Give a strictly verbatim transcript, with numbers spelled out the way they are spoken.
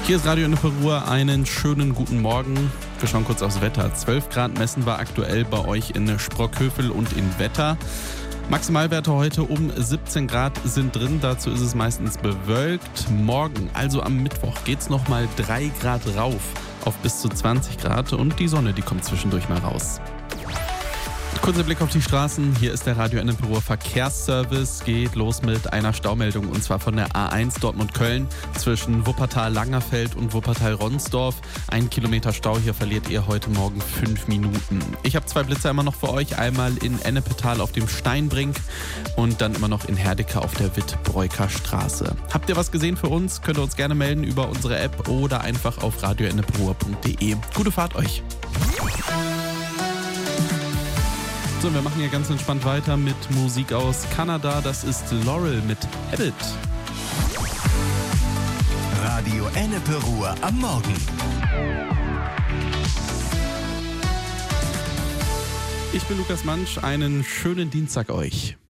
Hier ist Radio Ennepe-Ruhr, einen schönen guten Morgen. Wir schauen kurz aufs Wetter. zwölf Grad messen wir aktuell bei euch in Sprockhövel und in Wetter. Maximalwerte heute um siebzehn Grad sind drin, dazu ist es meistens bewölkt. Morgen, also am Mittwoch, geht's nochmal drei Grad rauf auf bis zu zwanzig Grad und die Sonne, die kommt zwischendurch mal raus. Kurzer Blick auf die Straßen. Hier ist der Radio Ennepe-Ruhr Verkehrsservice. Geht los mit einer Staumeldung und zwar von der A eins Dortmund-Köln zwischen Wuppertal-Langerfeld und Wuppertal-Ronsdorf. Ein Kilometer Stau, hier verliert ihr heute Morgen fünf Minuten. Ich habe zwei Blitzer immer noch für euch. Einmal in Ennepetal auf dem Steinbrink und dann immer noch in Herdecke auf der Wittbreuker Straße. Habt ihr was gesehen für uns? Könnt ihr uns gerne melden über unsere App oder einfach auf radio ennepe-ruhr punkt de. Gute Fahrt euch! So, wir machen hier ganz entspannt weiter mit Musik aus Kanada. Das ist Laurel mit Habit. Radio Ennepe-Ruhr am Morgen. Ich bin Lukas Mansch. Einen schönen Dienstag euch.